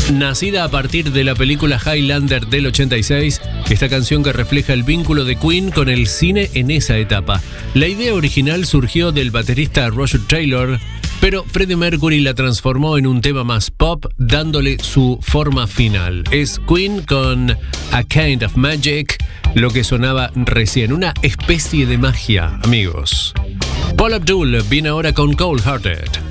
Nacida a partir de la película Highlander del 86, esta canción que refleja el vínculo de Queen con el cine en esa etapa. La idea original surgió del baterista Roger Taylor, pero Freddie Mercury la transformó en un tema más pop, dándole su forma final. Es Queen con A Kind of Magic, lo que sonaba recién, una especie de magia, amigos. Paula Abdul viene ahora con Cold Hearted.